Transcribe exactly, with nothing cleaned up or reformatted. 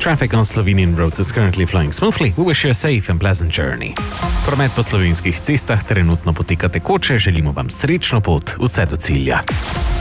Traffic on Slovenian roads is currently flowing smoothly. We wish you a safe and pleasant journey. Promet po slovenskih cestah trenutno poteka tekoče, želimo vam srečno pot vse do cilja.